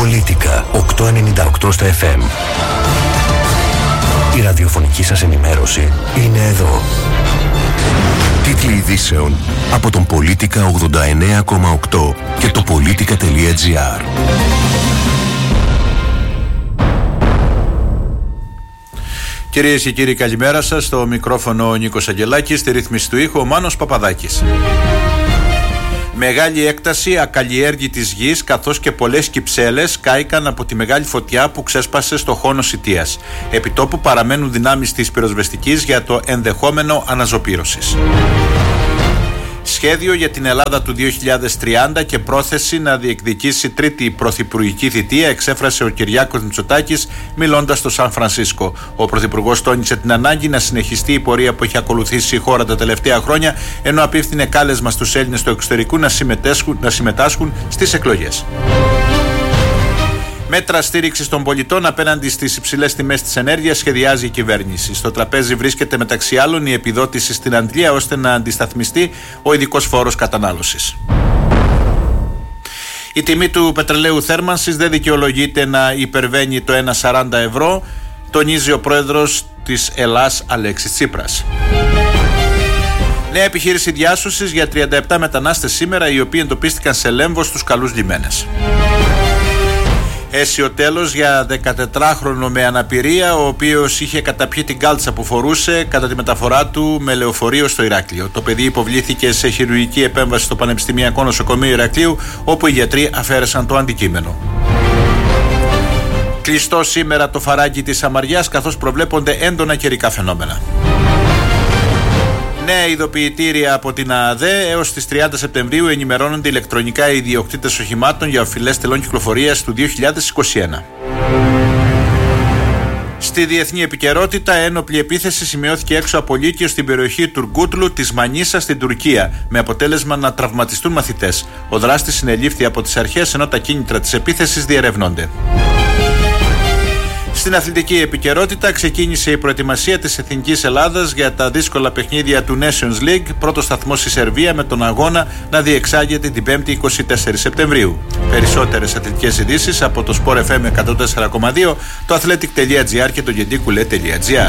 Πολίτικα 898 στα FM. Η ραδιοφωνική σας ενημέρωση είναι εδώ. Τίτλοι ειδήσεων από τον Πολίτικα 89,8 και το Πολίτικα.gr. Κυρίες και κύριοι, καλημέρα σας. Στο μικρόφωνο ο Νίκος Αγγελάκης, στη ρύθμιση του ήχου ο Μάνος Παπαδάκης. Μεγάλη έκταση ακαλλιέργητης γης καθώς και πολλές κυψέλες κάηκαν από τη μεγάλη φωτιά που ξέσπασε στο Χόνο Σιτίας. Επιτόπου παραμένουν δυνάμεις της πυροσβεστικής για το ενδεχόμενο αναζωπήρωσης. Σχέδιο για την Ελλάδα του 2030 και πρόθεση να διεκδικήσει τρίτη πρωθυπουργική θητεία εξέφρασε ο Κυριάκος Μητσοτάκης μιλώντας στο Σαν Φρανσίσκο. Ο πρωθυπουργός τόνισε την ανάγκη να συνεχιστεί η πορεία που έχει ακολουθήσει η χώρα τα τελευταία χρόνια, ενώ απίφθινε κάλεσμα στους Έλληνες του εξωτερικού να συμμετάσχουν στις εκλογές. Μέτρα στήριξης των πολιτών απέναντι στις υψηλές τιμές της ενέργειας σχεδιάζει η κυβέρνηση. Στο τραπέζι βρίσκεται μεταξύ άλλων η επιδότηση στην Αντλία ώστε να αντισταθμιστεί ο ειδικός φόρος κατανάλωσης. Η τιμή του πετρελαίου θέρμανσης δεν δικαιολογείται να υπερβαίνει το 1,40 ευρώ, τονίζει ο πρόεδρος της Ελλάς Αλέξης Τσίπρας. Νέα επιχείρηση διάσωσης για 37 μετανάστες σήμερα, οι οποίοι εντοπίστηκαν σε Λέμβο στους καλούς λιμένες. Αίσιο τέλος για 14χρονο με αναπηρία, ο οποίος είχε καταπιεί την κάλτσα που φορούσε κατά τη μεταφορά του με λεωφορείο στο Ηράκλειο. Το παιδί υποβλήθηκε σε χειρουργική επέμβαση στο Πανεπιστημιακό Νοσοκομείο Ηρακλείου, όπου οι γιατροί αφαίρεσαν το αντικείμενο. Κλειστό σήμερα το φαράγγι της Σαμαριάς, καθώς προβλέπονται έντονα καιρικά φαινόμενα. Νέα ειδοποιητήρια από την ΑΑΔΕ. Έως τις 30 Σεπτεμβρίου ενημερώνονται ηλεκτρονικά οι ιδιοκτήτες οχημάτων για οφειλές τελών κυκλοφορίας του 2021. Στη διεθνή επικαιρότητα, ένοπλη επίθεση σημειώθηκε έξω από Λύκειο στην περιοχή Τουργκούτλου της Μανίσα στην Τουρκία, με αποτέλεσμα να τραυματιστούν μαθητές. Ο δράστης συνελήφθη από τις αρχές, ενώ τα κίνητρα της επίθεσης διερευνώνται. Στην αθλητική επικαιρότητα, ξεκίνησε η προετοιμασία της Εθνικής Ελλάδας για τα δύσκολα παιχνίδια του Nations League. Πρώτο σταθμό στη Σερβία, με τον αγώνα να διεξάγεται την 5η 24 Σεπτεμβρίου. Περισσότερες αθλητικές ειδήσεις από το Sport FM 104,2, το athletic.gr και το gentikulet.gr.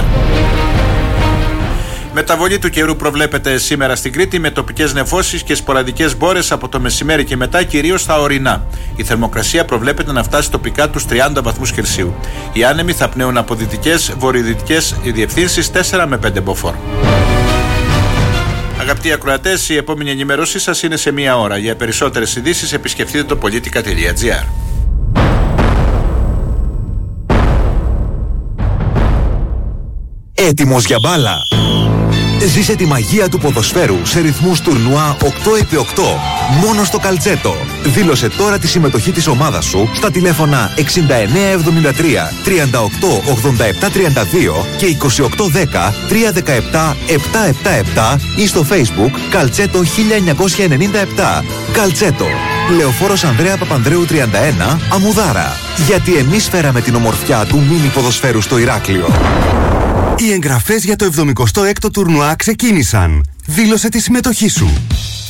Μεταβολή του καιρού προβλέπεται σήμερα στην Κρήτη, με τοπικές νεφώσεις και σποραδικές μπόρες από το μεσημέρι και μετά, κυρίως στα ορεινά. Η θερμοκρασία προβλέπεται να φτάσει τοπικά τους 30 βαθμούς Κελσίου. Οι άνεμοι θα πνέουν από δυτικές, βορειοδυτικές διευθύνσεις 4 με 5 μποφόρ. Αγαπητοί ακροατές, η επόμενη ενημέρωσή σας είναι σε μία ώρα. Για περισσότερες ειδήσεις επισκεφτείτε το politica.gr. Έτοιμος για μπάλα? Ζήσε τη μαγεία του ποδοσφαίρου σε ρυθμούς τουρνουά 8x8 μόνο στο Καλτσέτο. Δήλωσε τώρα τη συμμετοχή της ομάδας σου στα τηλέφωνα 6973 38 87 32 και 2810 317 777 ή στο Facebook Καλτσέτο 1997. Καλτσέτο, Λεωφόρος Ανδρέα Παπανδρέου 31, Αμμουδάρα. Γιατί εμείς φέραμε την ομορφιά του μίνι ποδοσφαίρου στο Ηράκλειο. Οι εγγραφές για το 76ο τουρνουά ξεκίνησαν. Δήλωσε τη συμμετοχή σου.